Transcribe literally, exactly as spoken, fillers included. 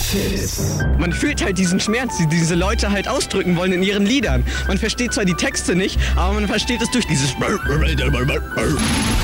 Fiss. Man fühlt halt diesen Schmerz, die diese Leute halt ausdrücken wollen in ihren Liedern. Man versteht zwar die Texte nicht, aber man versteht es durch dieses